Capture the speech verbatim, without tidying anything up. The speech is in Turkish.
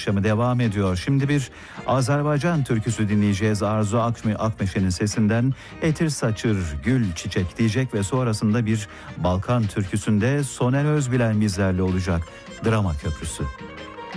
akşamı devam ediyor. Şimdi bir Azerbaycan türküsü dinleyeceğiz. Arzu Akme, Akmeşe'nin sesinden Etir Saçır Gül Çiçek diyecek ve sonrasında bir Balkan türküsünde Soner Özbilen bizlerle olacak. Drama Köprüsü.